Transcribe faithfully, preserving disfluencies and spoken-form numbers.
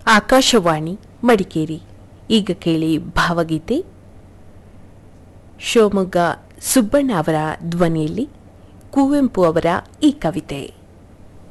ಆಕಾಶವಾಣಿ ಮಡಿಕೇರಿ. ಈಗ ಕೇಳಿ ಭಾವಗೀತೆ. ಶಿವಮೊಗ್ಗ ಸುಬ್ಬಣ್ಣ ಅವರ ಧ್ವನಿಯಲ್ಲಿ ಕುವೆಂಪು ಅವರ ಈ ಕವಿತೆ.